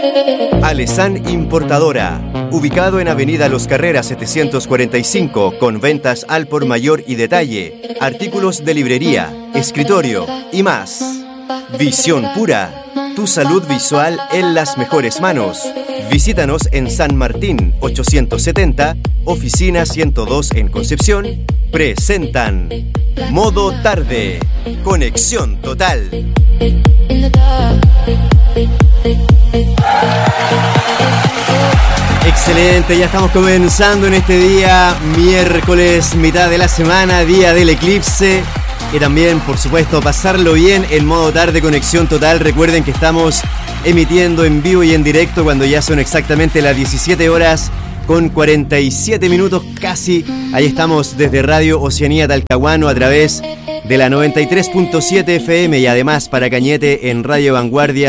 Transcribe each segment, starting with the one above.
Alessan Importadora, ubicado en Avenida Los Carreras 745, con ventas al por mayor y detalle, artículos de librería, escritorio y más. Visión Pura, tu salud visual en las mejores manos. Visítanos en San Martín 870, oficina 102 en Concepción. Presentan Modo Tarde, Conexión Total. Excelente, ya estamos comenzando en este día, miércoles, mitad de la semana, día del eclipse. Y también, por supuesto, pasarlo bien en Modo Tarde, Conexión Total. Recuerden que estamos emitiendo en vivo y en directo cuando ya son exactamente las 17 horas con 47 minutos casi. Ahí estamos desde Radio Oceanía Talcahuano a través de la 93.7 FM y además para Cañete en Radio Vanguardia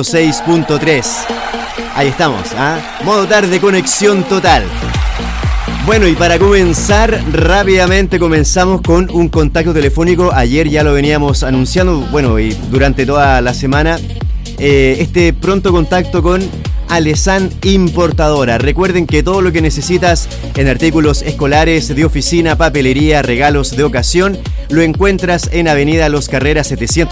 106.3. Ahí estamos, Modo Tarde, Conexión Total. Bueno, y para comenzar, rápidamente comenzamos con un contacto telefónico. Ayer ya lo veníamos anunciando, bueno, y durante toda la semana, este pronto contacto con Alessan Importadora. Recuerden que todo lo que necesitas en artículos escolares, de oficina, papelería, regalos de ocasión, lo encuentras en Avenida Los Carreras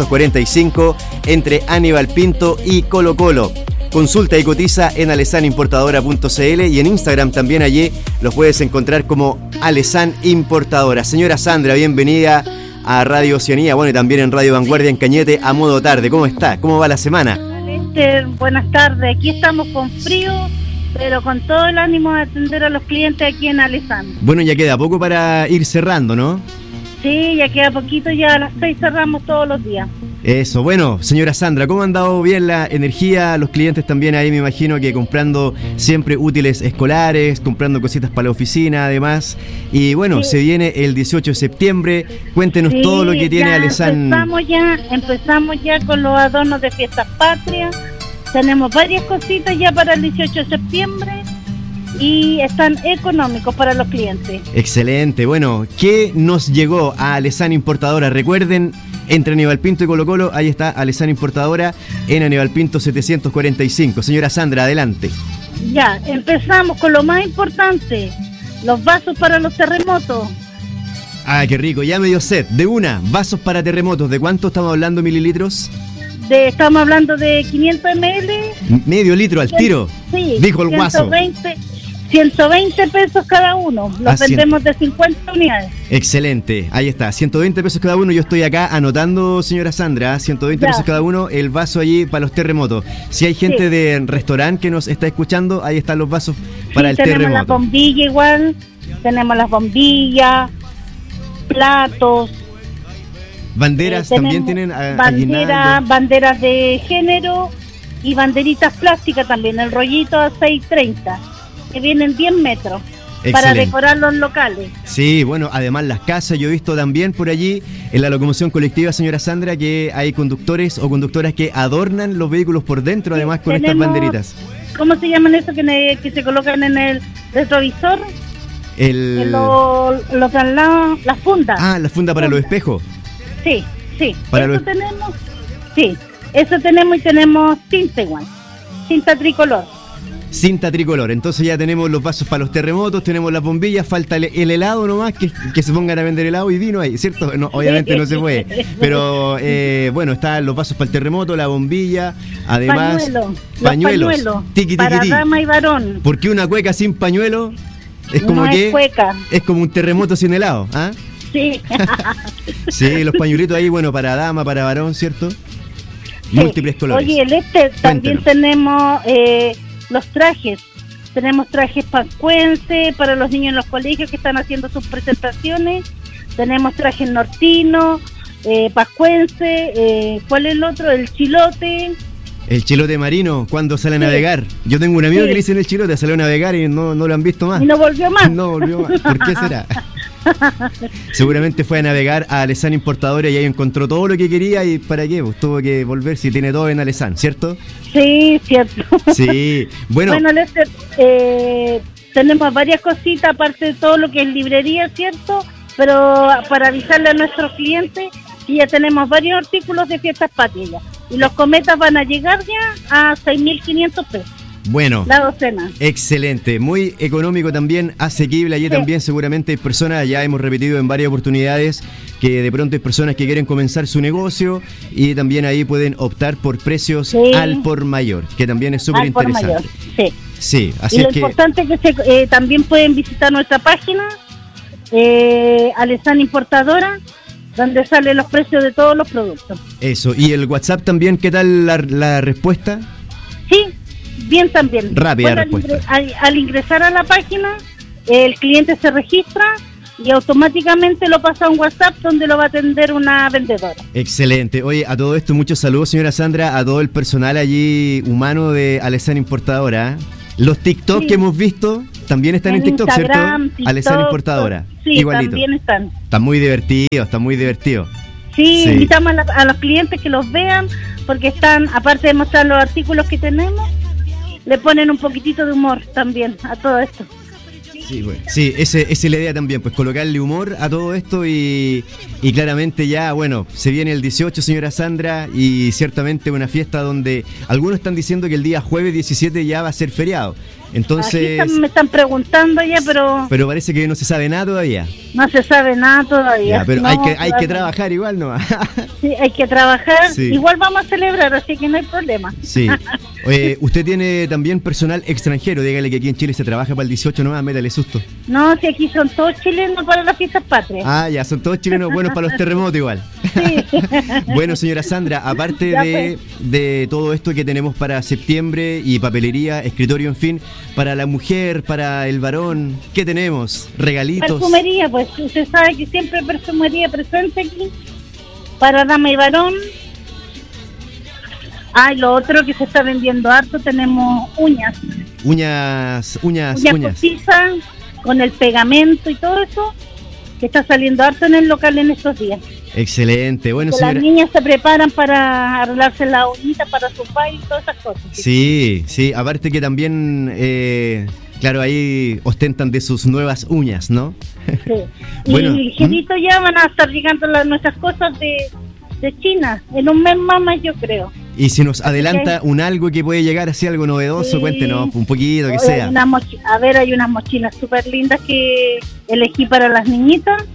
745, entre Aníbal Pinto y Colo Colo. Consulta y cotiza en alessanimportadora.cl y en Instagram también, allí los puedes encontrar como Alessan Importadora. Señora Sandra, bienvenida a Radio Oceanía, bueno, y también en Radio Vanguardia en Cañete a Modo Tarde. ¿Cómo está? ¿Cómo va la semana? Buenas tardes, aquí estamos con frío, pero con todo el ánimo de atender a los clientes aquí en Alessan. Bueno, ya queda poco para ir cerrando, ¿no? Sí, ya queda poquito, ya a las 6 cerramos todos los días. Eso, bueno, señora Sandra, ¿cómo han dado bien la energía? Los clientes también ahí me imagino que comprando siempre útiles escolares, comprando cositas para la oficina además. Y bueno, sí, se viene el 18 de septiembre, cuéntenos todo lo que tiene Alessan. Empezamos ya con los adornos de fiestas patrias, tenemos varias cositas ya para el 18 de septiembre y están económicos para los clientes. Excelente, bueno, ¿qué nos llegó a Alessan Importadora? Recuerden, entre Aníbal Pinto y Colo Colo, ahí está Alessan Importadora en Aníbal Pinto 745. Señora Sandra, adelante. Ya, empezamos con lo más importante, los vasos para los terremotos. Ah, qué rico, ya me dio sed. De una, vasos para terremotos, ¿de cuánto estamos hablando, mililitros? Estamos hablando de 500 ml. ¿Medio litro al tiro? Sí. Dijo el guaso. 120 pesos cada uno, los vendemos de 50 unidades. Excelente, ahí está, 120 pesos cada uno. Yo estoy acá anotando, señora Sandra, 120 pesos cada uno, el vaso allí para los terremotos. Si hay gente de restaurante que nos está escuchando, ahí están los vasos para el terremoto. Tenemos la bombilla igual, tenemos las bombillas, platos. Banderas también tienen banderas de género y banderitas plásticas también, el rollito a 6.30. que vienen 10 metros. Excelente. Para decorar los locales. Sí, bueno, además las casas, yo he visto también por allí en la locomoción colectiva, señora Sandra, que hay conductores o conductoras que adornan los vehículos por dentro, además con estas banderitas. ¿Cómo se llaman eso que se colocan en el retrovisor? Los traslados, las fundas. Ah, la funda para los espejos. Sí. Tenemos. Sí, eso tenemos, y tenemos tinta igual, cinta tricolor. Cinta tricolor, entonces ya tenemos los vasos para los terremotos, tenemos las bombillas, falta el helado nomás, que se pongan a vender helado y vino ahí, ¿cierto? No, obviamente no se puede, pero bueno, están los vasos para el terremoto, la bombilla, además pañuelos, tiqui, para dama y varón. ¿Por qué una cueca sin pañuelo? Es como es como un terremoto sin helado, ¿ah? Sí. Sí, los pañuelitos ahí, bueno, para dama, para varón, ¿cierto? Múltiples colores. Oye, también tenemos los trajes. Tenemos trajes pascuenses para los niños en los colegios que están haciendo sus presentaciones. Tenemos trajes nortinos, pascuense, ¿cuál es el otro? El chilote. El chilote marino, cuando sale a navegar. Yo tengo un amigo que le dicen el chilote, salió a navegar y no lo han visto más. Y no volvió más. No volvió más. ¿Por qué será? Seguramente fue a navegar a Alessan Importadora y ahí encontró todo lo que quería. ¿Y para qué? Pues tuvo que volver si tiene todo en Alessan, ¿cierto? Sí, cierto. Sí, bueno, Lester, tenemos varias cositas aparte de todo lo que es librería, ¿cierto? Pero para avisarle a nuestros clientes Y ya tenemos varios artículos de Fiestas Patrias ya. Y los cometas van a llegar ya a 6.500 pesos. Bueno, la docena. Excelente, muy económico también, asequible. Allí también seguramente hay personas, ya hemos repetido en varias oportunidades, que de pronto hay personas que quieren comenzar su negocio y también ahí pueden optar por precios al por mayor, que también es súper interesante. Sí, así y lo importante es que también pueden visitar nuestra página, Alessan Importadora, donde salen los precios de todos los productos. Eso, y el WhatsApp también, ¿qué tal la respuesta? Sí, bien también. Rápida respuesta. Al ingresar a la página, el cliente se registra y automáticamente lo pasa a un WhatsApp donde lo va a atender una vendedora. Excelente. Oye, a todo esto, muchos saludos, señora Sandra, a todo el personal allí humano de Alessan Importadora. Los TikTok que hemos visto también están en TikTok, Instagram, ¿cierto? Alessan Importadora. Sí, igualito. También están. Está muy divertido. Sí, invitamos a los clientes que los vean, porque están, aparte de mostrar los artículos que tenemos, le ponen un poquitito de humor también a todo esto. Sí, bueno. Sí, esa es la idea también, pues colocarle humor a todo esto y claramente ya, bueno, se viene el 18, señora Sandra, y ciertamente una fiesta donde algunos están diciendo que el día jueves 17 ya va a ser feriado. Entonces, me están preguntando ya, pero parece que no se sabe nada todavía. No se sabe nada todavía. Ya, pero no, hay que trabajar igual, ¿no? Sí, hay que trabajar. Sí. Igual vamos a celebrar, así que no hay problema. Sí. Usted tiene también personal extranjero. Dígale que aquí en Chile se trabaja para el 18 nomás, métale susto. No, si aquí son todos chilenos para las fiestas patrias. Ah, ya, son todos chilenos buenos para los terremotos igual. Sí. Bueno, señora Sandra, aparte de todo esto que tenemos para septiembre y papelería, escritorio, en fin, para la mujer, para el varón, ¿qué tenemos? ¿Regalitos? Perfumería, pues usted sabe que siempre hay perfumería presente aquí, para dama y varón. Y lo otro que se está vendiendo harto, tenemos uñas. Uñas postizas, con el pegamento y todo eso, que está saliendo harto en el local en estos días. Excelente, bueno, señora. Las niñas se preparan para arreglarse la uñita para su baile y todas esas cosas. Sí, aparte que también, claro, ahí ostentan de sus nuevas uñas, ¿no? Sí, bueno, y ligerito ya van a estar llegando nuestras cosas de China, en un mes más yo creo. Y si nos adelanta algo que puede llegar así, algo novedoso, cuéntenos un poquito, que sea. Hay unas mochilas súper lindas que elegí para las niñitas.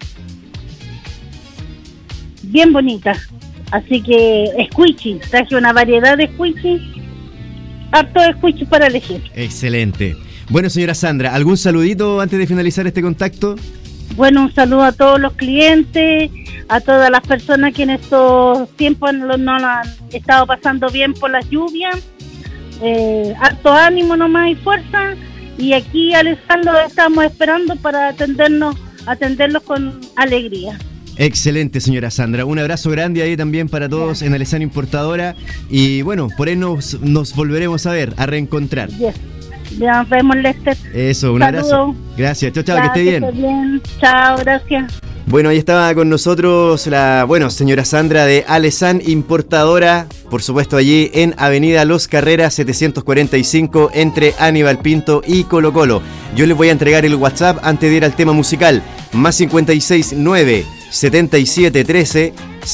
Bien bonita, así que squishy, traje una variedad de squishy, harto de squishy para elegir. Excelente. Bueno, señora Sandra, ¿algún saludito antes de finalizar este contacto? Bueno, un saludo a todos los clientes, a todas las personas que en estos tiempos no han estado pasando bien por las lluvias, harto ánimo nomás y fuerza, y aquí Alessan lo estamos esperando para atenderlos con alegría. Excelente, señora Sandra. Un abrazo grande ahí también para todos en Alessan Importadora. Y bueno, por ahí nos volveremos a reencontrar. Ya nos vemos, Lester. Eso, un abrazo. Gracias, chao, que esté bien. Chao, gracias. Bueno, ahí estaba con nosotros la señora Sandra de Alessan Importadora, por supuesto allí en Avenida Los Carreras 745 entre Aníbal Pinto y Colo Colo. Yo les voy a entregar el WhatsApp antes de ir al tema musical, más 569 7713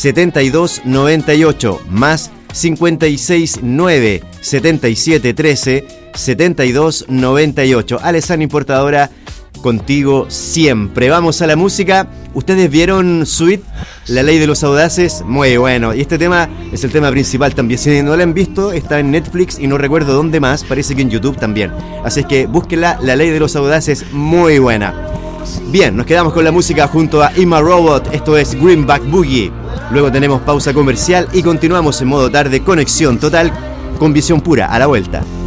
7298, más 569 7713 7298. Alessan Importadora, contigo siempre. Vamos a la música. ¿Ustedes vieron Sweet, La Ley de los Audaces? Muy bueno. Y este tema es el tema principal también. Si no la han visto, está en Netflix y no recuerdo dónde más. Parece que en YouTube también. Así es que búsquenla, La Ley de los Audaces, muy buena. Bien, nos quedamos con la música junto a Ima Robot. Esto es Greenback Boogie. Luego tenemos pausa comercial y continuamos en modo tarde, conexión total con visión pura. A la vuelta.